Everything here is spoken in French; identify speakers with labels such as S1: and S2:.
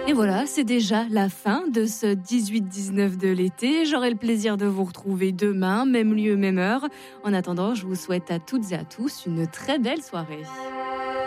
S1: Et voilà, c'est déjà la fin de ce 18-19 de l'été. J'aurai le plaisir de vous retrouver demain, même lieu, même heure. En attendant, je vous souhaite à toutes et à tous une très belle soirée.